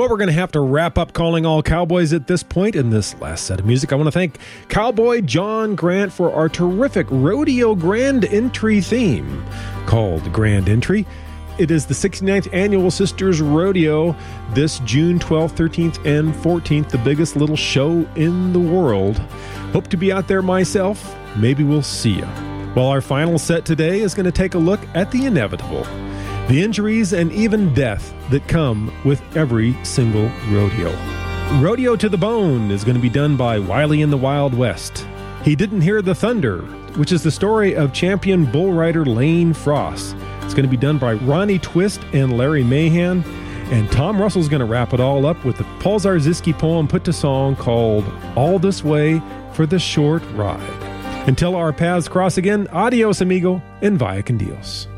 Well, we're going to have to wrap up Calling All Cowboys at this point in this last set of music. I want to thank Cowboy John Grant for our terrific Rodeo Grand Entry theme called Grand Entry. It is the 69th Annual Sisters Rodeo this June 12th, 13th, and 14th, the biggest little show in the world. Hope to be out there myself. Maybe we'll see you. Well, our final set today is going to take a look at the inevitable, the injuries and even death that come with every single rodeo. Rodeo to the Bone is going to be done by Wiley in the Wild West. He Didn't Hear the Thunder, which is the story of champion bull rider Lane Frost. It's going to be done by Ronnie Twist and Larry Mahan. And Tom Russell's going to wrap it all up with the Paul Zarzycki poem put to song called All This Way for the Short Ride. Until our paths cross again, adios amigo and vaya con Dios.